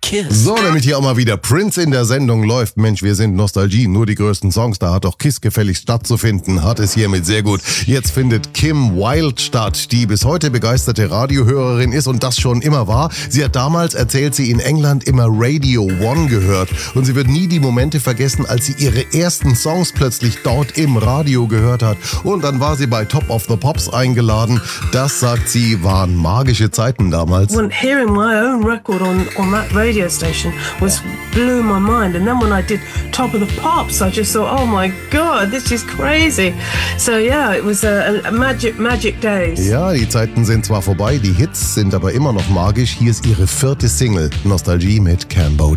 KISS. So, damit hier auch mal wieder Prince in der Sendung läuft. Mensch, wir sind Nostalgie, nur die größten Songs. Da hat doch KISS gefälligst stattzufinden. Hat es hiermit sehr gut. Jetzt findet Kim Wilde statt, die bis heute begeisterte Radiohörerin ist und das schon immer war. Sie hat damals, erzählt sie, in England immer Radio One gehört. Und sie wird nie die Momente vergessen, als sie ihre ersten Songs plötzlich dort im Radio gehört hat. Und dann war sie bei Top of the Pops eingeladen. Das, sagt sie, waren magische Zeiten damals. When hearing my own record on that radio station blew my mind, and then when I did Top of the Pops, I just thought, oh my God, this is crazy. So yeah, it was a magic days. Ja, die Zeiten sind zwar vorbei, die Hits sind aber immer noch magisch. Hier ist ihre 4. Single, Nostalgie mit Cambodia.